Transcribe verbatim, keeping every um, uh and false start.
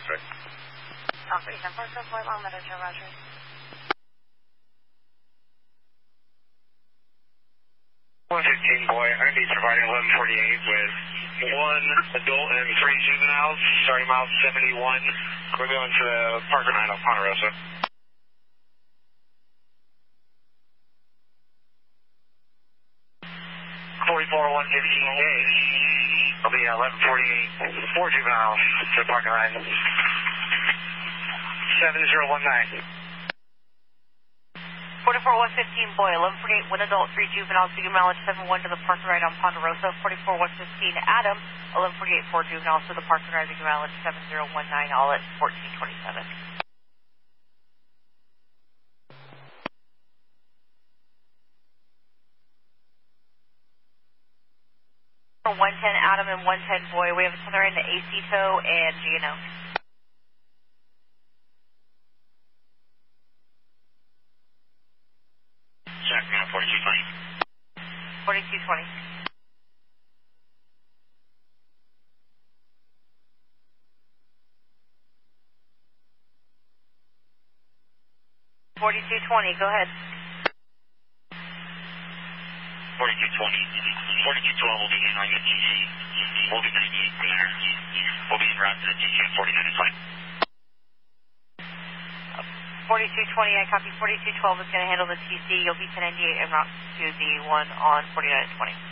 right. Operation Parker, Flight Long Meadow, Joe Roger. one fifteen, boy, I'm going to be providing eleven forty-eight with one adult and three juveniles, starting mile seventy-one. We're going to the Parker nine on Ponderosa. forty-four, one fifteen, I'll be eleven forty-eight, four juveniles to the Parker nine. seven zero one nine. forty-four, one fifteen, boy, eleven forty-eight, one adult, three juveniles, begin mileage seven one to the Parker ride on Ponderosa. forty-four, one fifteen, Adam, eleven forty-eight, four juveniles to the Parker ride, begin mileage seven zero one nine, all at fourteen twenty-seven. one ten, Adam, and one ten, boy, we have a center in the A C tow and G and O. Sacramento, forty-two twenty. forty-two twenty. forty-two twenty, go ahead. forty-two twenty. forty-two twelve will be handling the T C. We'll be ninety-eight from there. We'll be en route to the T C at forty-nine is fine. forty-two twenty, I copy. forty-two twelve is going to handle the T C. You'll be ten ninety-eight en route to the one on forty-nine twenty.